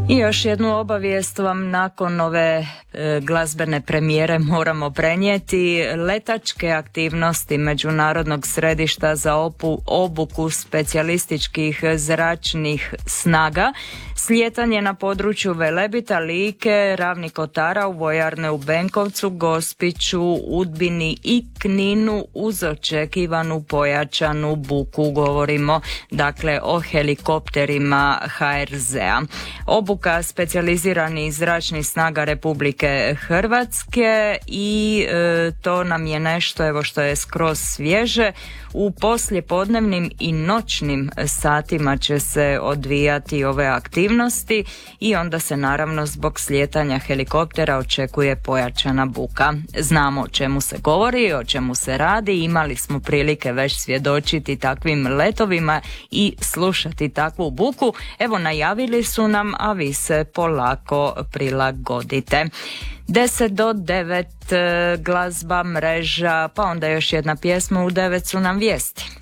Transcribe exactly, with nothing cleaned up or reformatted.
I još jednu obavijest vam nakon ove e, glazbene premijere moramo prenijeti. Letačke aktivnosti Međunarodnog središta za opu, obuku specijalističkih zračnih snaga, slijetanje na području Velebita, Like, Ravnih Kotara, u vojarne u Benkovcu, Gospiću, Udbini i Kninu uz očekivanu pojačanu buku. Govorimo dakle o helikopterima ha er zea. Obuka specijaliziranih zračnih snaga Republike Hrvatske i e, to nam je nešto evo što je skroz svježe. U poslijepodnevnim i noćnim satima će se odvijati ove aktivnosti i onda se naravno zbog slijetanja helikoptera očekuje pojačana buka. Znamo o čemu se govori, o čemu se radi, imali smo prilike već svjedočiti takvim letovima i slušati takvu buku. Evo, najavili su nam, a vi se polako prilagodite. deset do devet glazba, mreža, pa onda još jedna pjesma, u devet su nam vijesti.